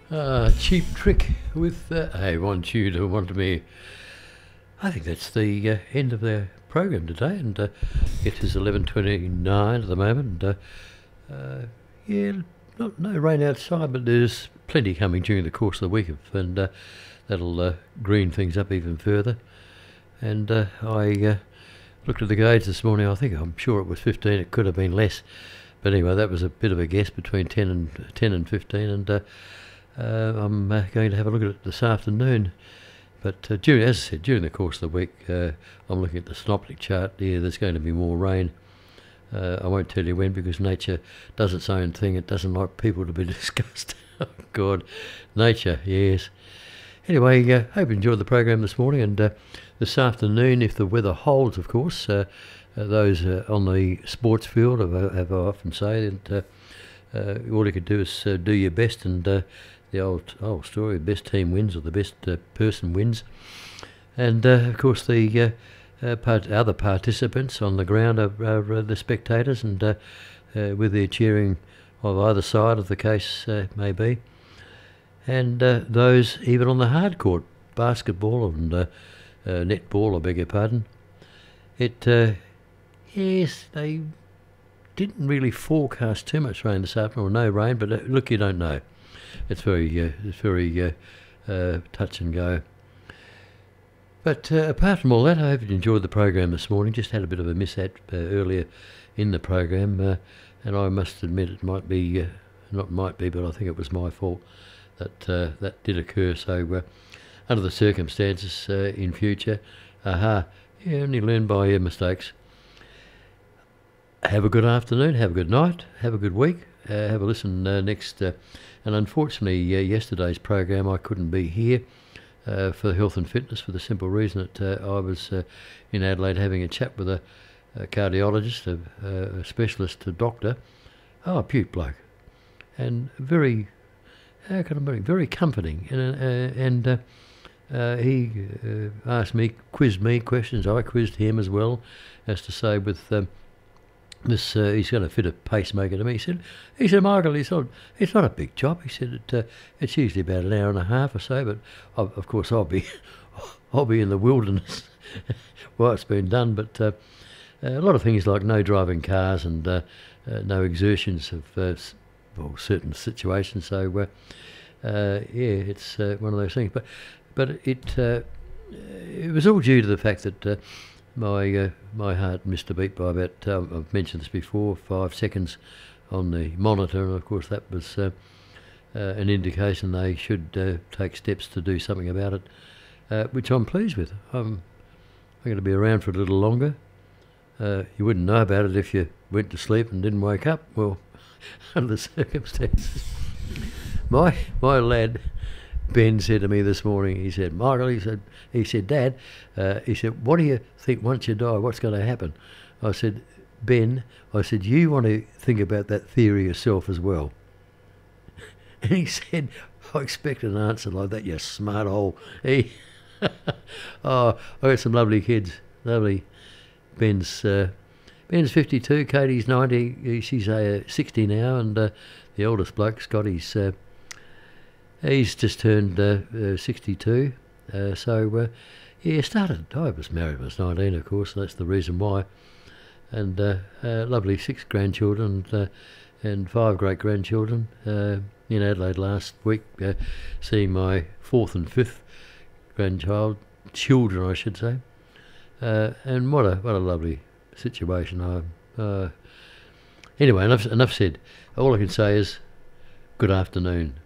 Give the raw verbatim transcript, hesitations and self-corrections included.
Uh, Cheap Trick with uh, I Want You to Want Me. I think that's the uh, end of the program today, and uh, it is eleven twenty-nine at the moment. And, uh, uh, yeah, not, no rain outside, but there's plenty coming during the course of the week, and uh, that'll uh, green things up even further. And uh, I uh, looked at the gauge this morning. I think I'm sure it was fifteen. It could have been less, but anyway, that was a bit of a guess between ten and ten and fifteen. And uh, uh, I'm uh, going to have a look at it this afternoon. But uh, during, as I said, during the course of the week, uh, I'm looking at the synoptic chart. Yeah, there's going to be more rain. Uh, I won't tell you when, because nature does its own thing. It doesn't like people to be discussed. Oh God, nature, yes. Anyway, uh, hope you enjoyed the program this morning, and uh, this afternoon, if the weather holds, of course, uh, uh, those uh, on the sports field, have, have I often say that uh, uh, all you could do is uh, do your best, and uh, the old old story, the best team wins, or the best uh, person wins. And uh, of course, the uh, uh, part, other participants on the ground are, are uh, the spectators, and uh, uh, with their cheering of either side of the case uh, may be. And uh, those even on the hard court, basketball and uh, uh, netball, I beg your pardon. It, uh, yes, they didn't really forecast too much rain this afternoon, or no rain, but uh, look, you don't know. It's very, uh, it's very uh, uh, touch and go. But uh, apart from all that, I hope you enjoyed the program this morning. Just had a bit of a mishap uh, earlier in the program, uh, and I must admit it might be, uh, not might be, but I think it was my fault that uh, that did occur. So uh, under the circumstances uh, in future, aha, you only learn by your mistakes. Have a good afternoon, have a good night, have a good week, uh, have a listen uh, next. Uh, and unfortunately, uh, yesterday's program I couldn't be here uh, for health and fitness, for the simple reason that uh, I was uh, in Adelaide having a chat with a, a cardiologist, a, a specialist, a doctor. Oh, a cute bloke, and very, how can I put it, very comforting. And, uh, and uh, uh, he uh, asked me, quizzed me questions. I quizzed him as well, as to say with um, this, uh, he's going to fit a pacemaker to me. He said, he said, Michael, he said, it's not a big job. He said, it, uh, it's usually about an hour and a half or so, but I'll, of course I'll be, I'll be in the wilderness while it's been done. But uh, a lot of things like no driving cars, and uh, uh, no exertions of uh, well, certain situations. So uh, uh, yeah, it's uh, one of those things. But but it uh, it was all due to the fact that uh, my uh, my heart missed a beat by about, uh, I've mentioned this before, five seconds on the monitor, and of course that was uh, uh, an indication they should uh, take steps to do something about it, uh, which I'm pleased with. I'm, I'm going to be around for a little longer. Uh, you wouldn't know about it if you went to sleep and didn't wake up. Well, under the circumstances, my my lad Ben said to me this morning, he said, Michael, he said, he said, Dad, uh, he said, what do you think once you die, what's going to happen? I said, Ben, I said, you want to think about that theory yourself as well. And he said, I expected an answer like that, you smart hole. He, oh, I got some lovely kids, lovely. Ben's uh, Ben's fifty-two, Katie's ninety, she's uh, sixty now, and uh, the oldest bloke, Scotty's, uh, he's just turned uh, uh, sixty-two. Uh, so, uh, yeah, started, I was married when I was nineteen, of course, and that's the reason why. And uh, uh, lovely six grandchildren and, uh, and five great-grandchildren uh, in Adelaide last week, uh, seeing my fourth and fifth grandchild, children I should say. Uh, and what a what a lovely situation. I, uh, anyway, enough enough said. All I can say is good afternoon.